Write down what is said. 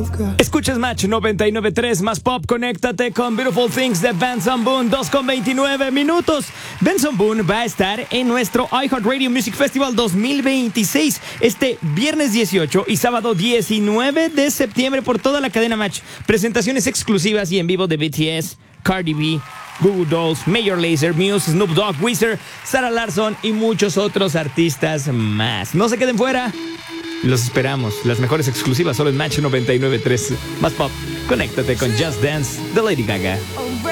Escuchas Match 99.3 más pop. Conéctate con Beautiful Things de Benson Boone. 2:29 minutos. Benson Boone va a estar en nuestro iHeartRadio Music Festival 2026 este viernes 18 y sábado 19 de septiembre por toda la cadena Match. Presentaciones exclusivas y en vivo de BTS, Cardi B, Goo Goo Dolls, Major Lazer, Muse, Snoop Dogg, Weezer, Sarah Larsson y muchos otros artistas más. No se queden fuera. Los esperamos. Las mejores exclusivas solo en Match 99.3. Más pop. Conéctate con Just Dance de Lady Gaga.